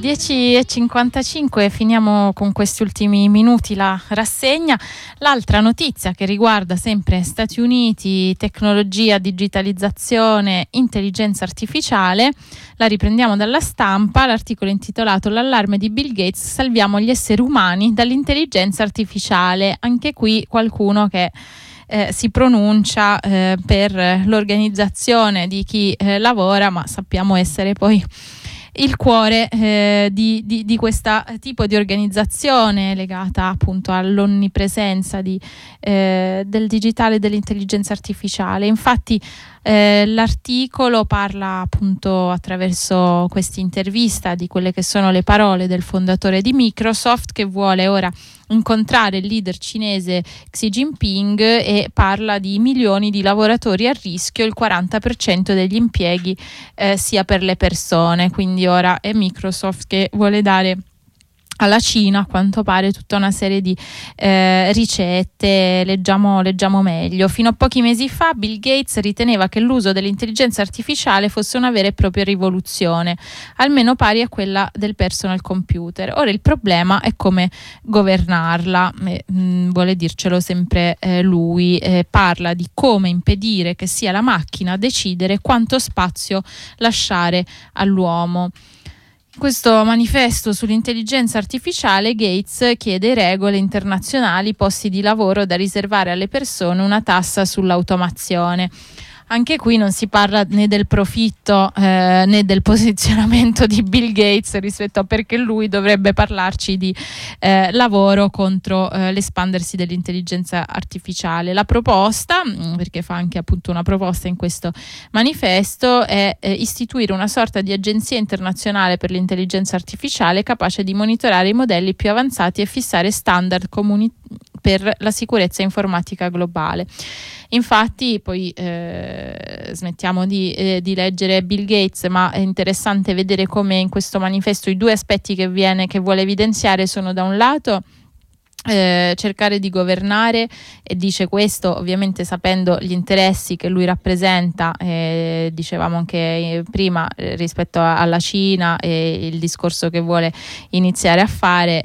10:55, finiamo con questi ultimi minuti la rassegna. L'altra notizia che riguarda sempre Stati Uniti, tecnologia, digitalizzazione, intelligenza artificiale, la riprendiamo dalla Stampa, l'articolo intitolato "L'allarme di Bill Gates, salviamo gli esseri umani dall'intelligenza artificiale". Anche qui qualcuno che si pronuncia per l'organizzazione di chi lavora, ma sappiamo essere poi il cuore di questo tipo di organizzazione legata appunto all'onnipresenza del digitale e dell'intelligenza artificiale. Infatti l'articolo parla appunto attraverso questa intervista di quelle che sono le parole del fondatore di Microsoft, che vuole ora incontrare il leader cinese Xi Jinping, e parla di milioni di lavoratori a rischio, il 40% degli impieghi sia per le persone. Quindi ora è Microsoft che vuole dare alla Cina, a quanto pare, tutta una serie di ricette. Leggiamo meglio. Fino a pochi mesi fa Bill Gates riteneva che l'uso dell'intelligenza artificiale fosse una vera e propria rivoluzione, almeno pari a quella del personal computer. Ora il problema è come governarla, vuole dircelo sempre lui. Parla di come impedire che sia la macchina a decidere quanto spazio lasciare all'uomo. In questo manifesto sull'intelligenza artificiale Gates chiede regole internazionali, posti di lavoro da riservare alle persone, una tassa sull'automazione. Anche qui non si parla né del profitto né del posizionamento di Bill Gates rispetto a perché lui dovrebbe parlarci di lavoro contro l'espandersi dell'intelligenza artificiale. La proposta, perché fa anche appunto una proposta in questo manifesto, è istituire una sorta di agenzia internazionale per l'intelligenza artificiale capace di monitorare i modelli più avanzati e fissare standard comuni per la sicurezza informatica globale. Infatti poi smettiamo di leggere Bill Gates, ma è interessante vedere come in questo manifesto i due aspetti che vuole evidenziare sono: da un lato cercare di governare, e dice questo ovviamente sapendo gli interessi che lui rappresenta, dicevamo anche prima rispetto alla Cina e il discorso che vuole iniziare a fare.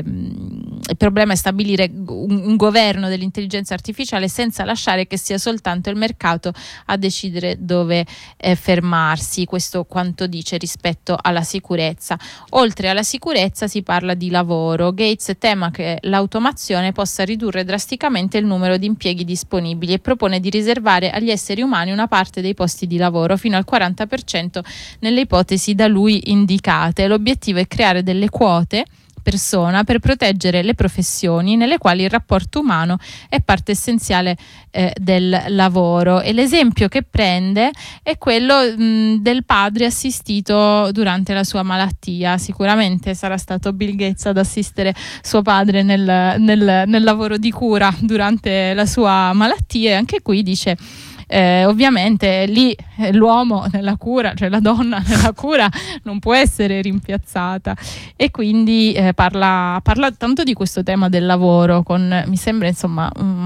Il problema è stabilire un governo dell'intelligenza artificiale senza lasciare che sia soltanto il mercato a decidere dove fermarsi. Questo quanto dice rispetto alla sicurezza. Oltre alla sicurezza si parla di lavoro. Gates tema che l'automazione possa ridurre drasticamente il numero di impieghi disponibili e propone di riservare agli esseri umani una parte dei posti di lavoro, fino al 40% nelle ipotesi da lui indicate. L'obiettivo è creare delle quote persona per proteggere le professioni nelle quali il rapporto umano è parte essenziale del lavoro. E l'esempio che prende è quello del padre assistito durante la sua malattia. Sicuramente sarà stato Bill Gates ad assistere suo padre nel lavoro di cura durante la sua malattia, e anche qui dice ovviamente lì l'uomo nella cura, cioè la donna nella cura, non può essere rimpiazzata, e quindi parla tanto di questo tema del lavoro, mi sembra insomma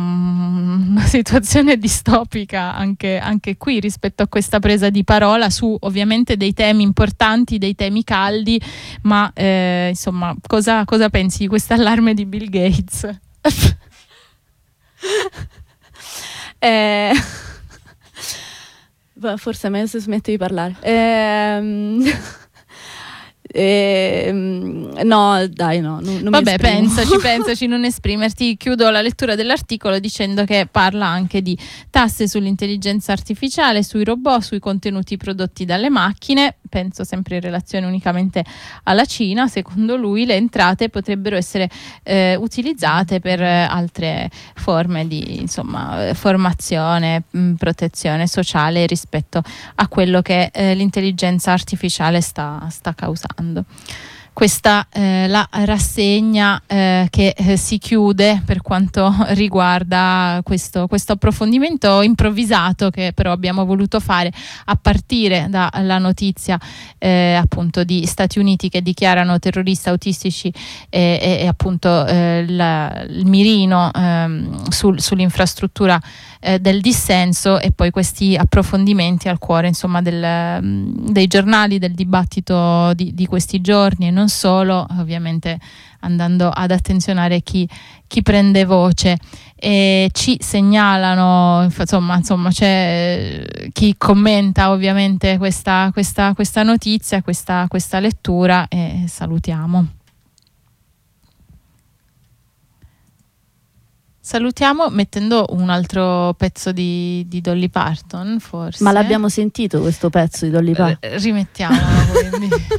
una situazione distopica anche qui rispetto a questa presa di parola su ovviamente dei temi importanti, dei temi caldi, ma insomma cosa pensi di questo allarme di Bill Gates? Forse è meglio se smetti di parlare. No, dai, no. Vabbè, pensaci, non esprimerti. Chiudo la lettura dell'articolo dicendo che parla anche di tasse sull'intelligenza artificiale, sui robot, sui contenuti prodotti dalle macchine. Penso sempre in relazione unicamente alla Cina. Secondo lui le entrate potrebbero essere utilizzate per altre forme di formazione, protezione sociale rispetto a quello che l'intelligenza artificiale sta causando. Questa la rassegna che si chiude per quanto riguarda questo approfondimento improvvisato che però abbiamo voluto fare a partire dalla notizia appunto di Stati Uniti che dichiarano terroristi autistici e appunto il mirino sull'infrastruttura del dissenso, e poi questi approfondimenti al cuore, insomma, dei giornali, del dibattito di questi giorni, e non solo, ovviamente andando ad attenzionare chi prende voce. E ci segnalano, insomma c'è chi commenta ovviamente questa notizia, questa lettura, e salutiamo mettendo un altro pezzo di Dolly Parton, forse. Ma l'abbiamo sentito questo pezzo di Dolly Parton? Rimettiamolo quindi.